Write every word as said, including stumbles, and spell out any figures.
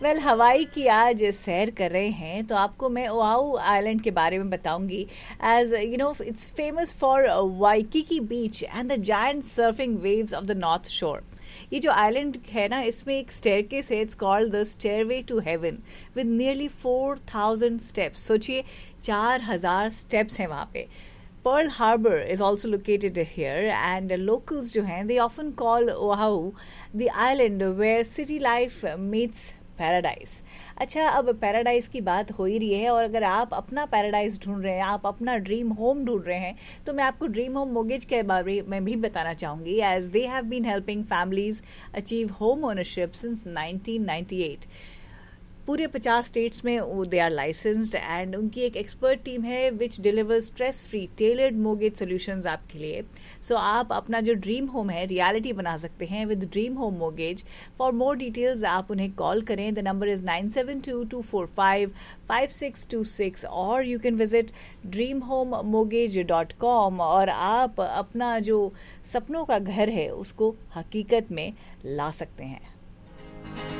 Well हवाई की आज सैर कर रहे हैं तो आपको मैं ओआहू आइलैंड के बारे में बताऊंगी. As you know it's famous for Waikiki beach and the giant surfing waves of the north शोर. ये जो आइलैंड है ना, इसमें एक स्टेयरकेस है. It's called the stairway to heaven with nearly four thousand steps. सोचिए, चार हजार स्टेप्स हैं वहाँ पे. Pearl Harbor is also located here, and locals जो हैं they often call Oahu the island where city life meets paradise. अच्छा, अब पैराडाइज की बात हो ही रही है और अगर आप अपना पैराडाइज ढूंढ रहे हैं, आप अपना ड्रीम होम ढूंढ रहे हैं, तो मैं आपको ड्रीम होम मोर्गेज के बारे में भी बताना चाहूँगी. As they have been helping families achieve home ownership since nineteen ninety eight. पूरे पचास स्टेट्स में दे आर लाइसेंस्ड एंड उनकी एक एक्सपर्ट टीम है विच deliver stress free tailored mortgage solutions आपके लिए. सो so, आप अपना जो ड्रीम होम है रियलिटी बना सकते हैं with dream home mortgage. For more details आप उन्हें कॉल करें. The number is nine seven to to four five five six to six और you can visit dream home mortgage dot com और आप अपना जो सपनों का घर है उसको हकीकत में ला सकते हैं.